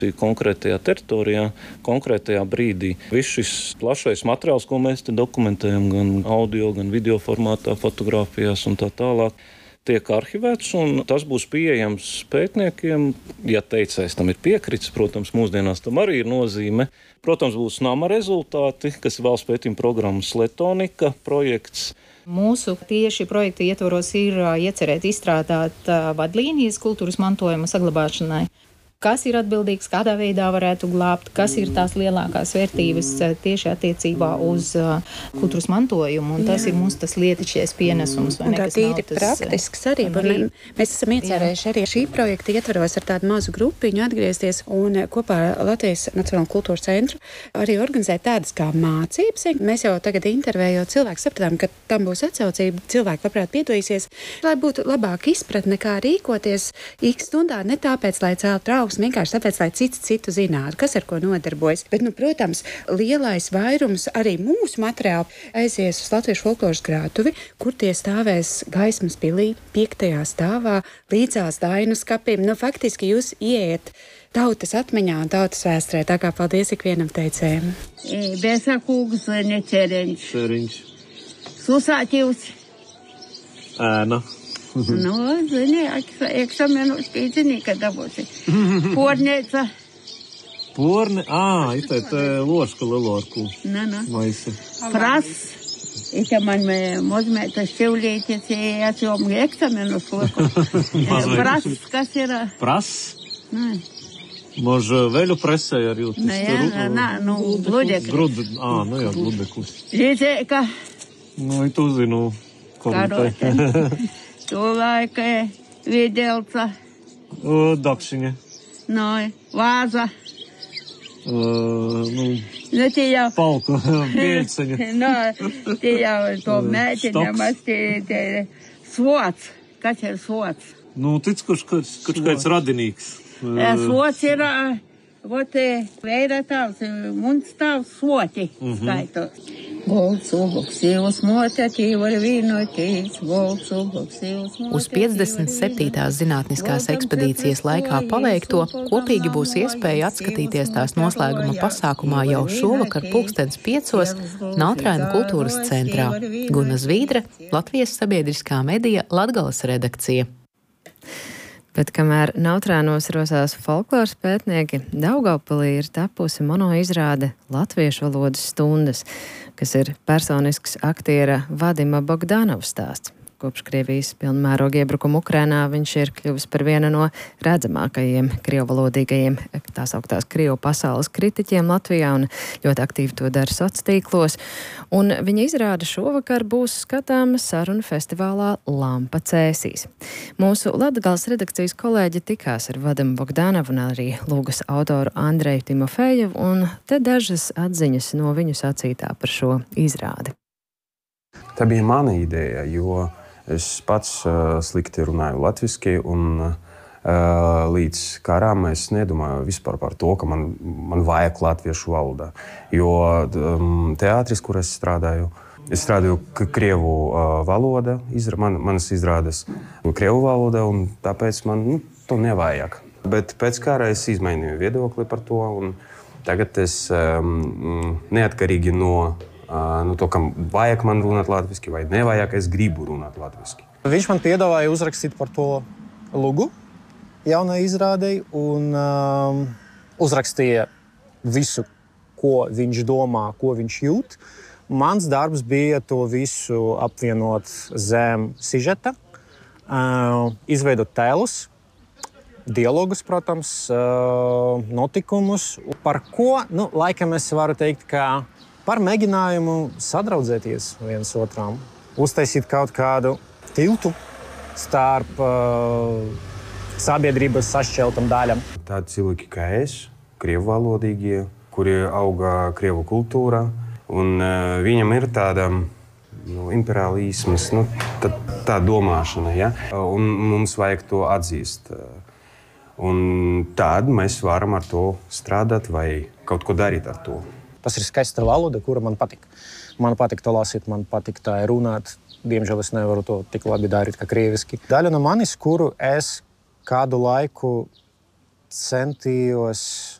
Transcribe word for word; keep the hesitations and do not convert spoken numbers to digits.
konkrētajā teritorijā, konkrētajā brīdī. Viss šis plašais materiāls, ko mēs te dokumentējam, gan audio, gan video formātā, fotografijās un tā tālāk, tiek arhivēts, un tas būs pieejams pētniekiem. Ja teicējs tam ir piekritis, protams, mūsdienās tam arī ir nozīme. Protams, būs nama rezultāti, kas ir valsts pētījuma programmas Letonika projekts. Mūsu tieši projekta ietvaros ir iecerēt izstrādāt vadlīnijas kultūras mantojuma saglabāšanai. Kas ir atbildīgs, kādā veidā varētu glābt, kas ir tās lielākās vērtības tieši attiecībā uz kultūras mantojumu, un tas jā. Ir mums tas lietišķais pienesums. Un tā tīri tas, praktisks arī, arī. Mēs esam iecerējuši arī šī projekta ietvaros ar tādu mazu grupiņu atgriezties un kopā ar Latvijas Nacionālo kultūras centru arī organizēt tādas kā mācības. Mēs jau tagad intervējot cilvēku sapratām, ka tam būs atsaucība, cilvēki labprāt piedalīsies, lai būtu labāk izpratne, kā rīkoties X stundā, ne tāpēc, lai celtu trauksmi, vienkārši tāpēc, lai cits citu zinātu, kas ar ko nodarbojas. Bet, nu, protams, lielais vairums arī mūsu materiāli aizies uz Latviešu folkloras krātuvi, kur tie stāvēs Gaismas pilī, piektajā stāvā, līdzās Dainu skapim. Nu, faktiski jūs ieiet tautas atmiņā un tautas vēsturē, tā kā paldies ikvienam teicējiem. Bēsā kūgas vai ne ceriņš? Ceriņš. Susāķivs. Ēna. Nu, zini, eksamenu zini, kad dabūsi. Pornēca. Porne? Ā, itā tā lošku lelorku. Nu, nu. Maisi. Pras. Ita man mozmēta šķevlītis, jācijom eksamenu sloku. Pras, kas ir? Pras? Nu. Može veļu presē ar jūtas. Nu, jā, nā, nu, gludeklis. Grud, ā, nu jā, gludeklis. Līdzēka. Nu, itu zinu, karote. Cilvēka, Videlca. Dakšiņa. No, vāza. Uh, nu, nu, tie jau... Palku, bielceņa. no, tie jau to mēķinām, tie, tie svots. Kas ir svots? Nu, tic, kurš, kurš, kurš kāds radinīgs. Uh, svots ir, vot, veira tavs, mums tavs svoti, mm-hmm. skaitot. Uz piecdesmit septītās zinātniskās ekspedīcijas laikā paveikto kopīgi būs iespēja atskatīties tās noslēguma pasākumā jau šovakar pulkstens piecos Nautrēnu kultūras centrā. Guna Zvīdre, Latvijas sabiedriskā medija Latgales redakcija. Bet kamēr Nautrēnos rosās folkloras pētnieki, Daugavpilī ir tapusi monoizrāde Latviešu valodas stundas, kas ir personisks aktiera Vadima Bogdanova stāsts. Kopš Krievijas pilnmēroga iebrukuma Ukrainā viņš ir kļuvis par vienu no redzamākajiem krievvalodīgajiem, tā sauktās krievu pasaules kritiķiem Latvijā, un ļoti aktīvi to dara sociālos tīklos. Un viņa izrāde šovakar būs skatāma sarunu festivālā Lampa Cēsīs. Mūsu Latgales redakcijas kolēģi tikās ar Vadimu Bogdanovu un arī lūgas autoru Andreju Timofejevu, un te dažas atziņas no viņu sacītā par šo izrādi. Tā bija mana ideja, jo es pats uh, slikti runāju latviski, un uh, līdz karām es nedomāju vispār par to, ka man, man vajag latviešu valodā. Jo um, teātris, kur es strādāju, es strādāju krievu uh, valoda, izra, man, manas izrādes krievu valoda, un tāpēc man nu, to nevajag. Bet pēc kara es izmainīju viedokli par to, un tagad es um, neatkarīgi no Nu, to, kam vajag man runāt latviski vai nevajag, es gribu runāt latviski. Viņš man piedāvāja uzrakstīt par to lugu jaunai izrādei un um, uzrakstīja visu, ko viņš domā, ko viņš jūt. Mans darbs bija to visu apvienot zem sižeta, uh, izveidot tēlus, dialogus, protams, uh, notikumus, par ko, nu, laikam es varu teikt, ka par mēģinājumu sadraudzēties viens otram, uztaisīt kaut kādu tiltu starp uh, sabiedrības sašķeltam daļam. Tādi cilvēki kā es, krievu valodīgie, kuri auga krievu kultūrā, un uh, viņam ir tāda nu, imperialisms, nu, tā, tā domāšana, ja? Un mums vajag to atzīst. Un tad mēs varam ar to strādāt vai kaut ko darīt ar to. Tas ir skaista valoda, kura man patīk. Man patīk to lasīt, man patīk tā runāt. Diemžēl es nevaru to tik labi darīt kā krieviski. Daļa no manis, kuru es kādu laiku centījos